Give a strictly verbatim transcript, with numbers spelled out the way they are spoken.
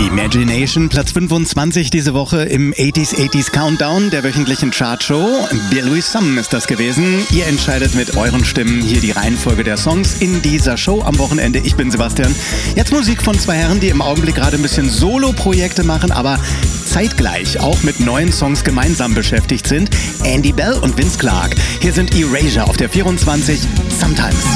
Imagination, Platz fünfundzwanzig diese Woche im achtziger achtziger Countdown der wöchentlichen Chartshow. Louis Sum ist das gewesen. Ihr entscheidet mit euren Stimmen hier die Reihenfolge der Songs in dieser Show am Wochenende. Ich bin Sebastian. Jetzt Musik von zwei Herren, die im Augenblick gerade ein bisschen Solo-Projekte machen, aber zeitgleich auch mit neuen Songs gemeinsam beschäftigt sind. Andy Bell und Vince Clarke. Hier sind Erasure auf der vierundzwanzig, Sometimes.